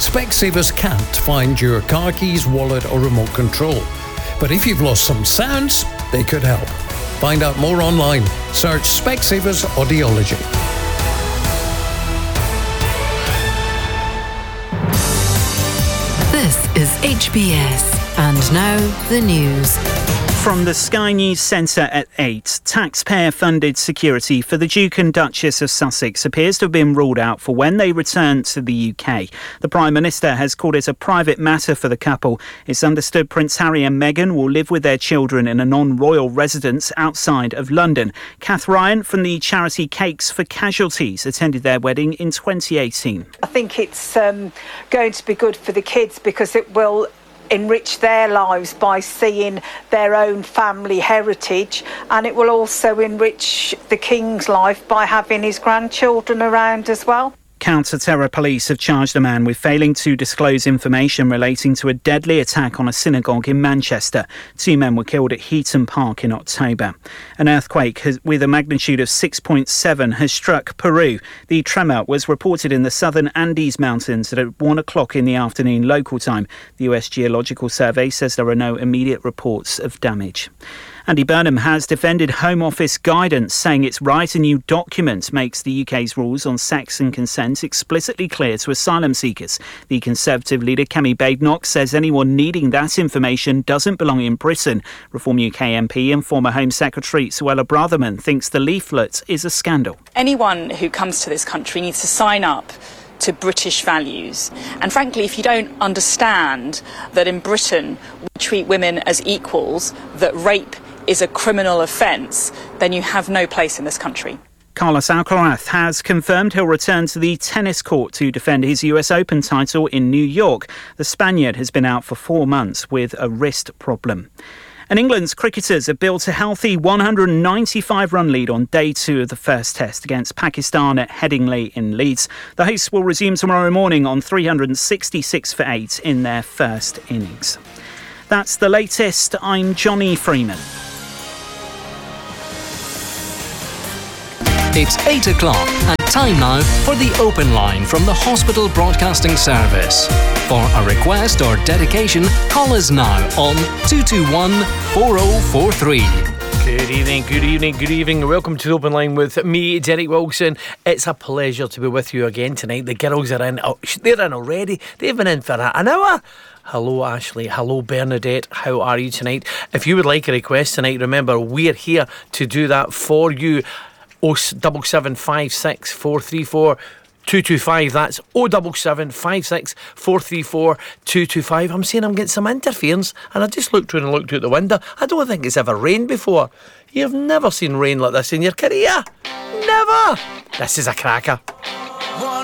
Specsavers can't find your car keys, wallet or remote control. But if you've lost some sounds, they could help. Find out more online. Search Specsavers Audiology. This is HBS. And now the news. From the Sky News Centre at 8, taxpayer-funded security for the Duke and Duchess of Sussex appears to have been ruled out for when they return to the UK. The Prime Minister has called it a private matter for the couple. It's understood Prince Harry and Meghan will live with their children in a non-royal residence outside of London. Kath Ryan from the charity Cakes for Casualties attended their wedding in 2018. I think it's going to be good for the kids because it will enrich their lives by seeing their own family heritage, and it will also enrich the King's life by having his grandchildren around as well. Counter-terror police have charged a man with failing to disclose information relating to a deadly attack on a synagogue in Manchester. 2 men were killed at Heaton Park in October. An earthquake with a magnitude of 6.7 has struck Peru. The tremor was reported in the southern Andes Mountains at 1 o'clock in the afternoon local time. The US Geological Survey says there are no immediate reports of damage. Andy Burnham has defended Home Office guidance, saying its right a new document makes the UK's rules on sex and consent explicitly clear to asylum seekers. The Conservative leader Kemi Badenoch says anyone needing that information doesn't belong in Britain. Reform UK MP and former Home Secretary Suella Braverman thinks the leaflet is a scandal. Anyone who comes to this country needs to sign up to British values. And frankly, if you don't understand that in Britain we treat women as equals, that rape is a criminal offence, then you have no place in this country. Carlos Alcaraz has confirmed he'll return to the tennis court to defend his US Open title in New York. The Spaniard has been out for 4 months with a wrist problem. And England's cricketers have built a healthy 195-run lead on day 2 of the first test against Pakistan at Headingley in Leeds. The hosts will resume tomorrow morning on 366 for 8 in their first innings. That's the latest. I'm Johnny Freeman. It's 8 o'clock and time now for the open line from the Hospital Broadcasting Service. For a request or dedication, call us now on 221 4043. Good evening. Welcome to the Open Line with me, Derek Wilson. It's a pleasure to be with you again tonight. The girls are in. Oh, they're in already. They've been in for an hour. Hello, Ashley. Hello, Bernadette. How are you tonight? If you would like a request tonight, remember, we're here to do that for you. 07756 434 225. That's 07756 434 225. I'm saying I'm getting some interference, and I just looked out the window. I don't think it's ever rained before. You've never seen rain like this in your career. Never. This is a cracker.